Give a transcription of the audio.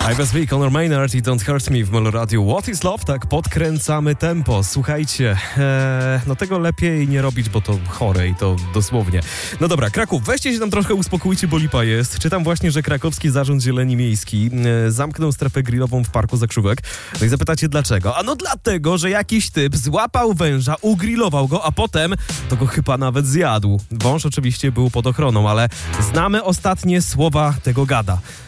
Ives V, Conor Maynard i Don't Hurt Me w Melo Radio. What is Love? Tak, podkręcamy tempo. Słuchajcie, no tego lepiej nie robić, bo to chore i to dosłownie. No dobra, Kraków, weźcie się tam troszkę uspokójcie, bo lipa jest. Czytam właśnie, że krakowski Zarząd Zieleni Miejski zamknął strefę grillową w Parku Zakrzówek. No i zapytacie dlaczego? Ano dlatego, że jakiś typ złapał węża, ugrillował go, a potem to go chyba nawet zjadł. Wąż oczywiście był pod ochroną, ale znamy ostatnie słowa tego gada.